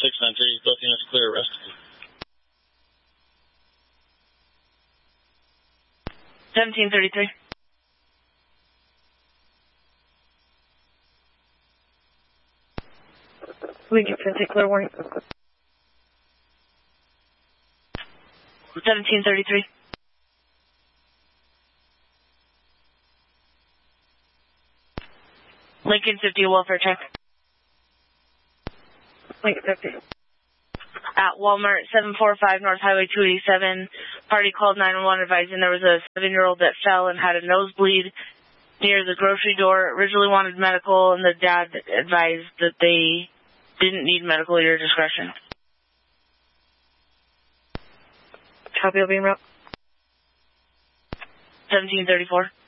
693, both units clear, arrest. 1733. Lincoln 50, clear warning. 1733. Lincoln 50, welfare check. Lincoln 50. At Walmart, 745 North Highway 287, party called 911 advising there was a 7-year-old that fell and had a nosebleed near the grocery door, originally wanted medical, and the dad advised that they didn't need medical at your discretion. Copy, will be en route. 1734.